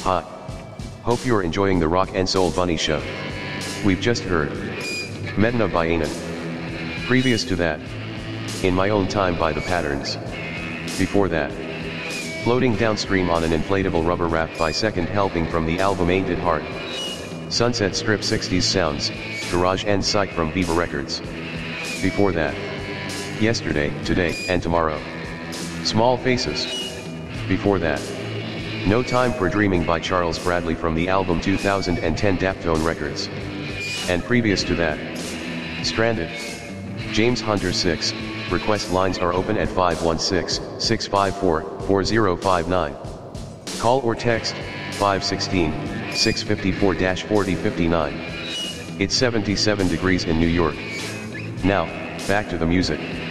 Hi. Hope you're enjoying the Rock and Soul Bunny show. We've just heard Medina by Anan. Previous to that, In My Own Time by The Patterns. Before that, Floating Downstream on an Inflatable Rubber Raft by Second Helping from the album Ain't It Hard. Sunset Strip 60s Sounds, Garage and Psych from Beaver Records. Before that, Yesterday, Today, and Tomorrow. Small Faces. Before that, No Time for Dreaming by Charles Bradley from the album 2010 Daftone Records. And previous to that, Stranded. James Hunter 6, request lines are open at 516-654-4059. Call or text, 516-654-4059. It's 77 degrees in New York. Now, back to the music.